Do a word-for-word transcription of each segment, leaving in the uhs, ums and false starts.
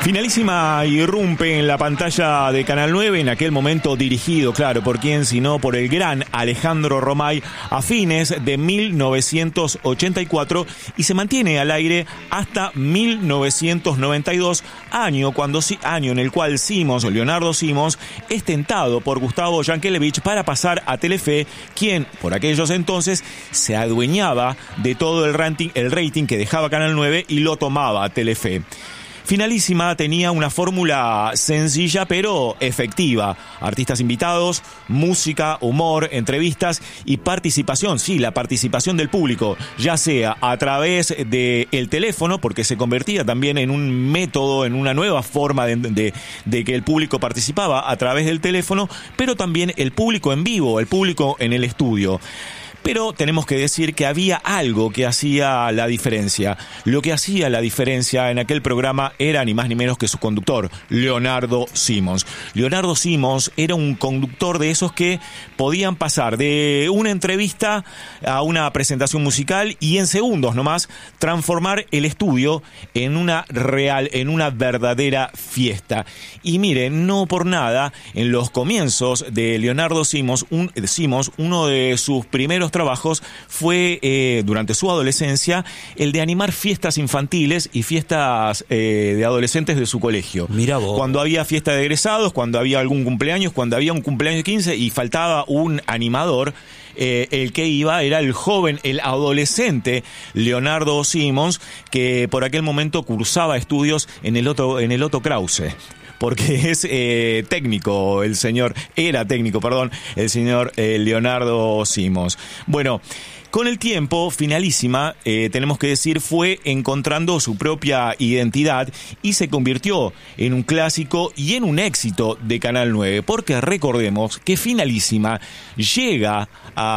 Finalísima irrumpe en la pantalla de Canal nueve, en aquel momento dirigido, claro, ¿por quién sino por el gran Alejandro Romay, a fines de mil novecientos ochenta y cuatro, y se mantiene al aire hasta mil novecientos noventa y dos, año, cuando, año en el cual Simos, Leonardo Simos, es tentado por Gustavo Yankelevich para pasar a Telefe, quien por aquellos entonces se adueñaba de todo el rating, el rating que dejaba Canal nueve y lo tomaba a Telefe. Finalísima tenía una fórmula sencilla pero efectiva. Artistas invitados, música, humor, entrevistas y participación. Sí, la participación del público, ya sea a través del teléfono, porque se convertía también en un método, en una nueva forma de, de, de que el público participaba a través del teléfono, pero también el público en vivo, el público en el estudio. Pero tenemos que decir que había algo que hacía la diferencia. Lo que hacía la diferencia en aquel programa era ni más ni menos que su conductor, Leonardo Simos. Leonardo Simos era un conductor de esos que podían pasar de una entrevista a una presentación musical y en segundos nomás transformar el estudio en una real, en una verdadera fiesta. Y miren, no por nada, en los comienzos de Leonardo Simos, un, Simos uno de sus primeros trabajos fue, eh, durante su adolescencia, el de animar fiestas infantiles y fiestas eh, de adolescentes de su colegio. Mira vos. Cuando había fiesta de egresados, cuando había algún cumpleaños, cuando había un cumpleaños de quince y faltaba un animador, eh, el que iba era el joven, el adolescente Leonardo Simos, que por aquel momento cursaba estudios en el Otto, en el Otto Krause. Porque es eh, técnico, el señor, era técnico, perdón, el señor eh, Leonardo Simos. Bueno, con el tiempo, Finalísima, eh, tenemos que decir, fue encontrando su propia identidad y se convirtió en un clásico y en un éxito de Canal nueve, porque recordemos que Finalísima llega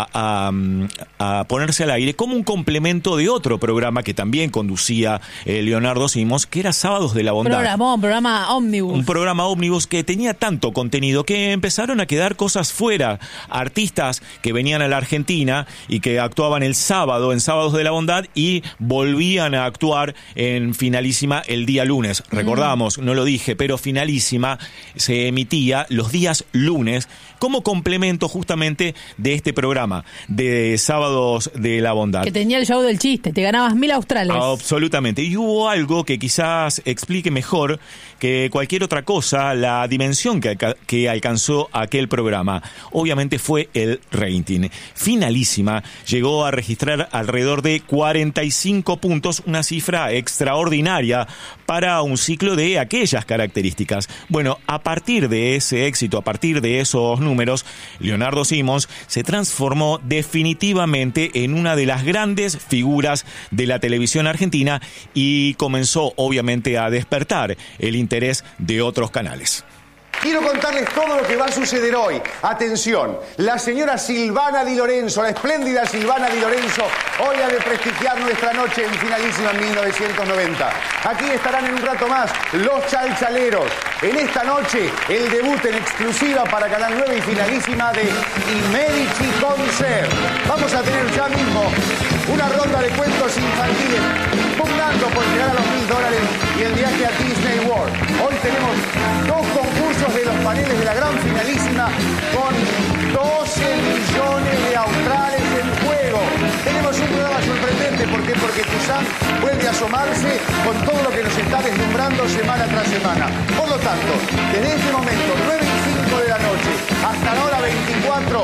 a, a, a ponerse al aire como un complemento de otro programa que también conducía eh, Leonardo Simos, que era Sábados de la Bondad. Programón, programa ómnibus. Un programa ómnibus que tenía tanto contenido que empezaron a quedar cosas fuera. Artistas que venían a la Argentina y que actuaban el sábado en Sábados de la Bondad y volvían a actuar en Finalísima el día lunes. Recordamos, mm. no lo dije, pero Finalísima se emitía los días lunes como complemento justamente de este programa de Sábados de la Bondad. Que tenía el show del chiste, te ganabas mil australes. Absolutamente. Y hubo algo que quizás explique mejor que cualquier otra cosa la dimensión que, que alcanzó aquel programa. Obviamente fue el rating. Finalísima llegó a registrar alrededor de cuarenta y cinco puntos, una cifra extraordinaria para un ciclo de aquellas características. Bueno, a partir de ese éxito, a partir de esos números, Leonardo Simos se transformó definitivamente en una de las grandes figuras de la televisión argentina y comenzó obviamente a despertar el interés de otros canales. Quiero contarles todo lo que va a suceder hoy. Atención, la señora Silvana Di Lorenzo, la espléndida Silvana Di Lorenzo, hoy ha de prestigiar nuestra noche en Finalísima en mil novecientos noventa. Aquí estarán en un rato más los Chalchaleros. En esta noche, el debut en exclusiva para Canal nueve y Finalísima de I Medici Concert. Vamos a tener ya mismo una ronda de cuentos infantiles, pugnando por llegar a los mil dólares y el viaje a Disney World. Hoy tenemos dos concursos de los paneles de la gran Finalísima con doce millones de australes en juego. Tenemos un programa sorprendente. ¿Por qué? Porque Tuzán vuelve a asomarse con todo lo que nos está deslumbrando semana tras semana. Por lo tanto, desde este momento, nueve y cinco de la noche, hasta la hora veinticuatro,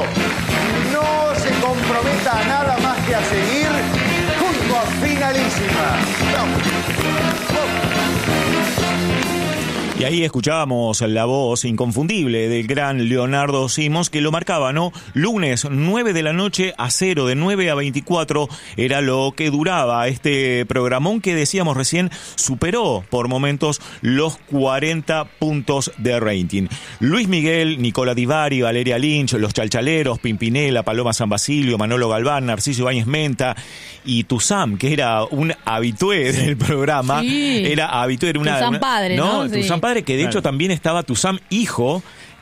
no se comprometa a nada más que a seguir junto a Finalísima. Vamos. Vamos. Y ahí escuchábamos la voz inconfundible del gran Leonardo Simos, que lo marcaba, ¿no? Lunes, nueve de la noche a cero, de nueve a veinticuatro, era lo que duraba este programón que decíamos recién superó por momentos los cuarenta puntos de rating. Luis Miguel, Nicola Di Bari, Valeria Lynch, Los Chalchaleros, Pimpinela, Paloma San Basilio, Manolo Galván, Narciso Ibáñez Menta y Tuzán, que era un habitué del programa. Sí. Era habitué, era una... Tuzán una, padre, ¿no? ¿no? Sí. Tuzán padre, que de Claro. hecho también estaba Tuzán hijo,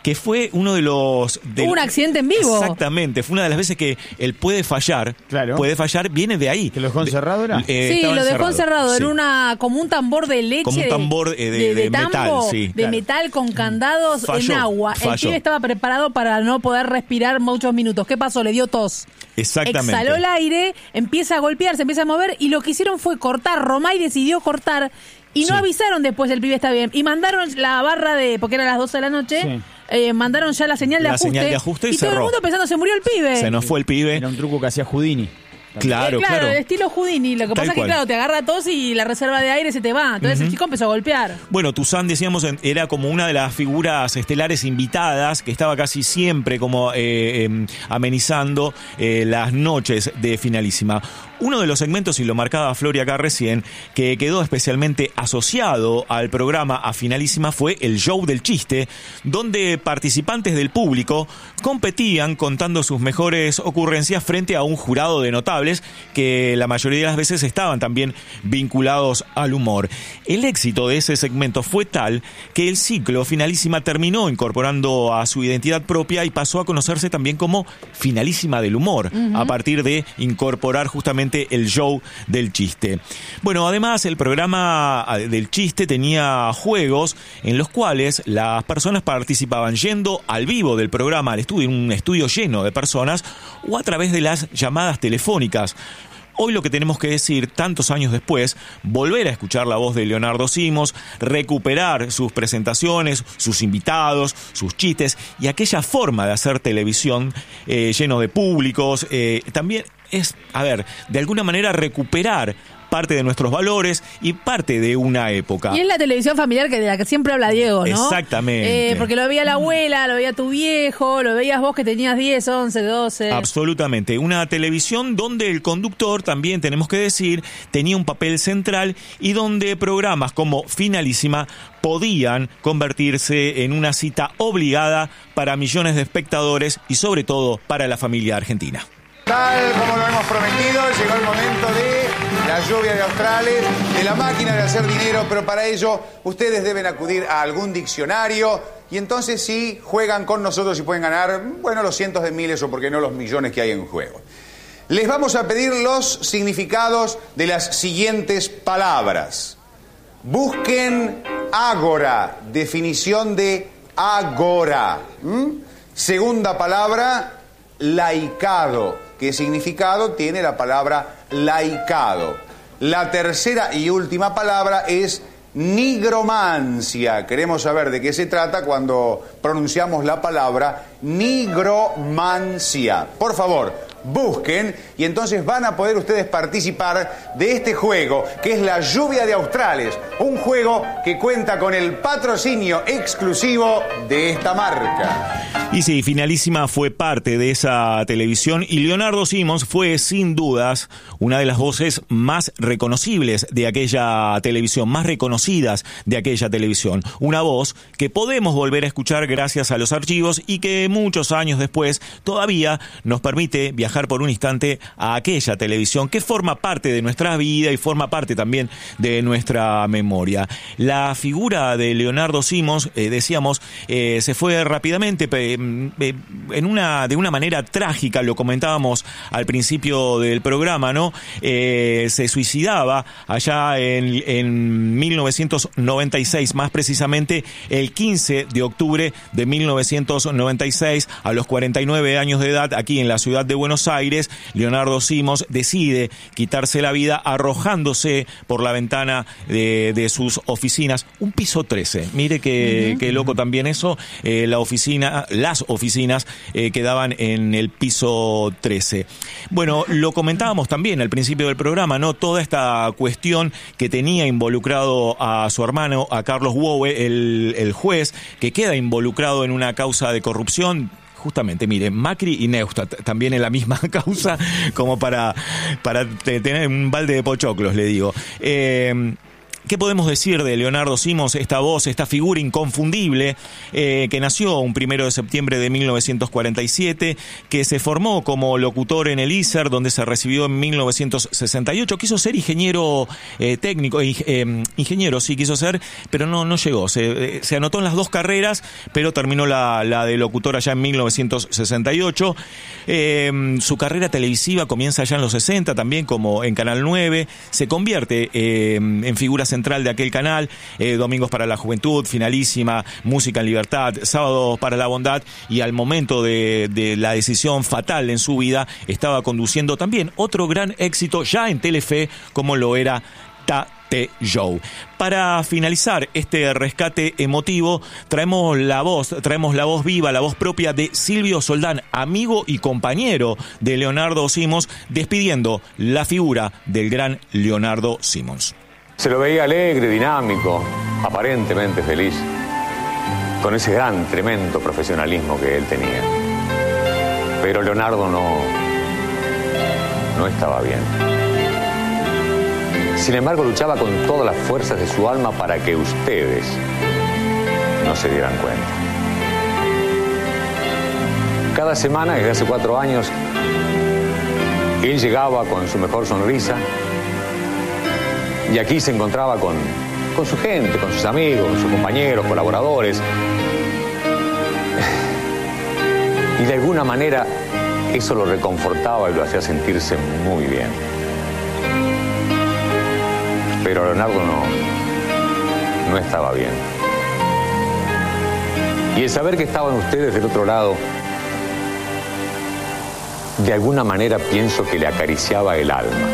que fue uno de los... De, Hubo un accidente en vivo. Exactamente, fue una de las veces que él puede fallar, Claro. puede fallar, viene de ahí. ¿Que lo dejó encerrado era? Eh, Sí, estaba lo dejó encerrado sí. en una como un tambor de leche. Como un tambor, eh, de- de, de tambo, metal, sí, de claro. metal con candados Falló, en agua. El falló. pibe estaba preparado para no poder respirar muchos minutos. ¿Qué pasó? Le dio tos. Exactamente. Exhaló el aire, empieza a golpear, se empieza a mover y lo que hicieron fue cortar. Romay decidió cortar y no Sí. avisaron después el pibe está bien. Y mandaron la barra de, porque era las doce de la noche, Sí. eh, mandaron ya la señal de La ajuste. señal de ajuste y todo el cerró. mundo pensando se murió el pibe. Se nos fue el pibe. Era un truco que hacía Houdini. Claro, Eh, claro, claro. el estilo Houdini. Lo que Tal pasa es que, cual. claro, te agarra tos y la reserva de aire se te va. Entonces el chico empezó a golpear. Bueno, Toussaint, decíamos, en- era como una de las figuras estelares invitadas que estaba casi siempre como eh, eh, amenizando eh, las noches de Finalísima. Uno de los segmentos, y lo marcaba Flori acá recién, que quedó especialmente asociado al programa a Finalísima fue el show del chiste, donde participantes del público competían contando sus mejores ocurrencias frente a un jurado de notables que la mayoría de las veces estaban también vinculados al humor. El éxito de ese segmento fue tal que el ciclo Finalísima terminó incorporando a su identidad propia y pasó a conocerse también como Finalísima del Humor, uh-huh. a partir de incorporar justamente el show del chiste. Bueno, además el programa del chiste tenía juegos en los cuales las personas participaban yendo al vivo del programa al estudio, en un estudio lleno de personas, o a través de las llamadas telefónicas. Hoy lo que tenemos que decir, tantos años después, volver a escuchar la voz de Leonardo Simos, recuperar sus presentaciones, sus invitados, sus chistes y aquella forma de hacer televisión eh, lleno de públicos, eh, también es, a ver, de alguna manera recuperar parte de nuestros valores y parte de una época. Y es la televisión familiar que de la que siempre habla Diego, ¿no? Exactamente. Eh, porque lo veía la abuela, lo veía tu viejo, lo veías vos que tenías diez, once, doce. Absolutamente. Una televisión donde el conductor, también tenemos que decir, tenía un papel central y donde programas como Finalísima podían convertirse en una cita obligada para millones de espectadores y sobre todo para la familia argentina. Tal como lo hemos prometido, llegó el momento de la lluvia de australes, de la máquina de hacer dinero, pero para ello ustedes deben acudir a algún diccionario y entonces sí juegan con nosotros y pueden ganar, bueno, los cientos de miles o por qué no los millones que hay en juego. Les vamos a pedir los significados de las siguientes palabras. Busquen ágora, definición de agora. ¿Mm? Segunda palabra, laicado. ¿Qué significado tiene la palabra laicado? La tercera y última palabra es nigromancia. Queremos saber de qué se trata cuando pronunciamos la palabra nigromancia. Por favor, busquen y entonces van a poder ustedes participar de este juego que es la lluvia de australes, un juego que cuenta con el patrocinio exclusivo de esta marca. Y sí, Finalísima fue parte de esa televisión y Leonardo Simos fue sin dudas una de las voces más reconocibles de aquella televisión, más reconocidas de aquella televisión. Una voz que podemos volver a escuchar gracias a los archivos y que muchos años después todavía nos permite viajar por un instante a aquella televisión que forma parte de nuestra vida y forma parte también de nuestra memoria. La figura de Leonardo Simos, eh, decíamos, eh, se fue rápidamente, eh, en una, de una manera trágica, lo comentábamos al principio del programa, ¿no? Eh, se suicidaba allá en, en mil novecientos noventa y seis, más precisamente el quince de octubre de mil novecientos noventa y seis, a los cuarenta y nueve años de edad, aquí en la ciudad de Buenos Aires, Leonardo Simos decide quitarse la vida arrojándose por la ventana de, de sus oficinas, un piso trece. Mire que, uh-huh. qué loco también eso, eh, la oficina, las oficinas eh, quedaban en el piso trece. Bueno, lo comentábamos también al principio del programa, ¿no? Toda esta cuestión que tenía involucrado a su hermano, a Carlos Wowe, el, el juez, que queda involucrado en una causa de corrupción. Justamente, mire, Macri y Neustadt también en la misma causa, como para, para tener un balde de pochoclos, le digo. Eh, ¿Qué podemos decir de Leonardo Simons, esta voz, esta figura inconfundible, eh, que nació un primero de septiembre de mil novecientos cuarenta y siete, que se formó como locutor en el I S E R, donde se recibió en mil novecientos sesenta y ocho, quiso ser ingeniero eh, técnico, eh, eh, ingeniero sí quiso ser, pero no, no llegó, se, eh, se anotó en las dos carreras, pero terminó la, la de locutor allá en mil novecientos sesenta y ocho. Eh, su carrera televisiva comienza ya en los sesenta, también como en Canal nueve, se convierte eh, en figura central de aquel canal, eh, Domingos para la Juventud, Finalísima, Música en Libertad, Sábados para la Bondad, y al momento de, de la decisión fatal en su vida, estaba conduciendo también otro gran éxito ya en Telefe, como lo era Tate Show. Para finalizar este rescate emotivo, traemos la voz, traemos la voz viva, la voz propia de Silvio Soldán, amigo y compañero de Leonardo Simons, despidiendo la figura del gran Leonardo Simons. Se lo veía alegre, dinámico, aparentemente feliz, con ese gran, tremendo profesionalismo que él tenía. Pero Leonardo no, no estaba bien. Sin embargo, luchaba con todas las fuerzas de su alma para que ustedes no se dieran cuenta. Cada semana, desde hace cuatro años, él llegaba con su mejor sonrisa y aquí se encontraba con, con su gente, con sus amigos, con sus compañeros, colaboradores. Y de alguna manera eso lo reconfortaba y lo hacía sentirse muy bien. Pero Leonardo no, no estaba bien. Y el saber que estaban ustedes del otro lado, de alguna manera pienso que le acariciaba el alma.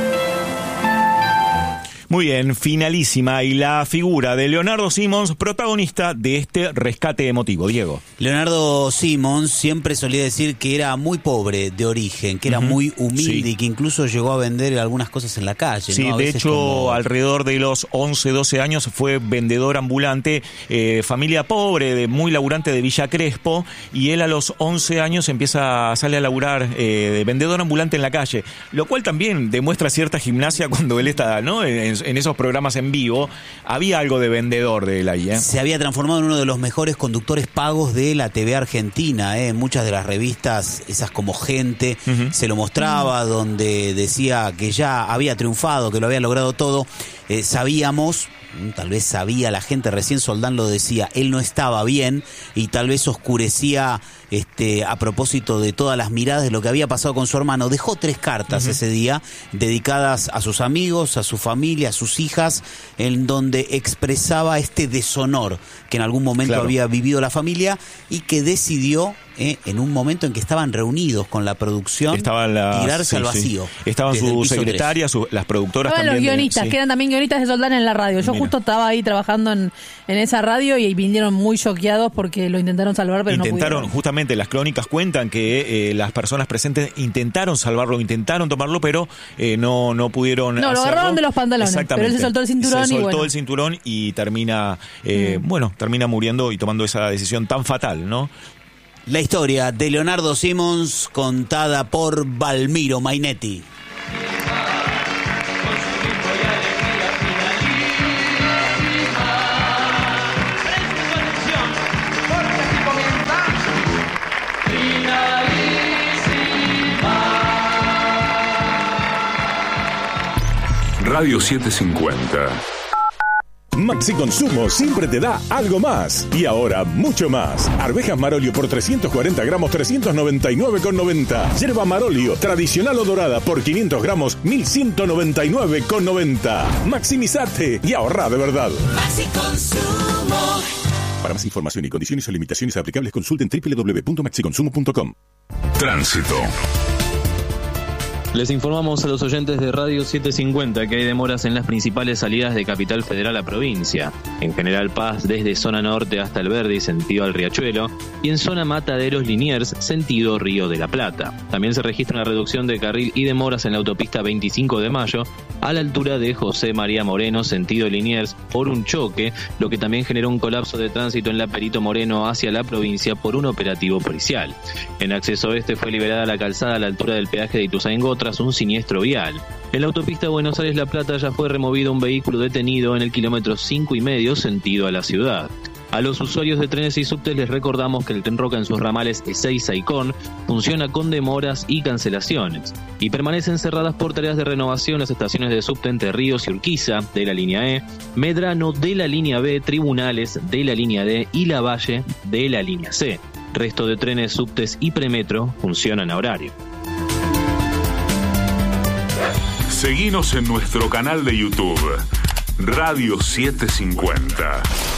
Muy bien, Finalísima, y la figura de Leonardo Simons, protagonista de este rescate emotivo. Diego. Leonardo Simons siempre solía decir que era muy pobre de origen, que era uh-huh. muy humilde, sí. y que incluso llegó a vender algunas cosas en la calle. Sí, ¿no? de hecho, como... alrededor de los once, doce años fue vendedor ambulante, eh, familia pobre, de, muy laburante de Villa Crespo, y él a los once años empieza a salir a laburar eh, de vendedor ambulante en la calle, lo cual también demuestra cierta gimnasia cuando él está, ¿no?, en, en esos programas en vivo. Había algo de vendedor de él ahí, ¿eh? Se había transformado en uno de los mejores conductores pagos de la T V argentina, ¿eh? En muchas de las revistas, esas como Gente, uh-huh. se lo mostraba, uh-huh. donde decía que ya había triunfado, que lo había logrado todo. Eh, sabíamos, tal vez sabía la gente, recién Soldán lo decía, él no estaba bien y tal vez oscurecía este, a propósito de todas las miradas de lo que había pasado con su hermano. Dejó tres cartas uh-huh. ese día dedicadas a sus amigos, a su familia, a sus hijas, en donde expresaba este deshonor que en algún momento claro. había vivido la familia y que decidió Eh, en un momento en que estaban reunidos con la producción, la, tirarse sí, al vacío. Sí. Estaban su secretaria, su, las productoras estaban también. Los guionistas, de, sí. que eran también guionistas de Soldán en la radio. Yo Mira. justo estaba ahí trabajando en, en esa radio y vinieron muy choqueados porque lo intentaron salvar, pero intentaron, no pudieron. Justamente las crónicas cuentan que eh, las personas presentes intentaron salvarlo, intentaron tomarlo, pero eh, no, no pudieron No, hacerlo. Lo agarraron de los pantalones, Exactamente. pero él se soltó el cinturón se y soltó bueno. el cinturón y termina, eh, mm. bueno, termina muriendo y tomando esa decisión tan fatal, ¿no? La historia de Leonardo Simons contada por Valmiro Mainetti. Radio setecientos cincuenta. Maxi Consumo siempre te da algo más. Y ahora, mucho más. Arvejas Marolio por trescientos cuarenta gramos, trescientos noventa y nueve con noventa. Yerba Marolio, tradicional o dorada por quinientos gramos, mil ciento noventa y nueve con noventa. Maximizate y ahorra de verdad. Maxi Consumo. Para más información y condiciones o limitaciones aplicables, consulten doble u doble u doble u punto maxi consumo punto com. Tránsito. Les informamos a los oyentes de Radio setecientos cincuenta que hay demoras en las principales salidas de Capital Federal a provincia. En General Paz, desde zona norte hasta Alberdi, sentido al Riachuelo, y en zona Mataderos Liniers, sentido Río de la Plata. También se registra una reducción de carril y demoras en la autopista veinticinco de mayo, a la altura de José María Moreno, sentido Liniers, por un choque, lo que también generó un colapso de tránsito en la Perito Moreno hacia la provincia por un operativo policial. En acceso oeste fue liberada la calzada a la altura del peaje de Ituzaingó, tras un siniestro vial. En la autopista Buenos Aires-La Plata ya fue removido un vehículo detenido en el kilómetro cinco y medio sentido a la ciudad. A los usuarios de trenes y subtes les recordamos que el Tren Roca en sus ramales Ezeiza y Con funciona con demoras y cancelaciones y permanecen cerradas por tareas de renovación las estaciones de subte Entre Ríos y Urquiza de la línea E, Medrano de la línea B, Tribunales de la línea D y Lavalle de la línea C. Resto de trenes, subtes y premetro funcionan a horario. Seguinos en nuestro canal de YouTube, Radio setecientos cincuenta.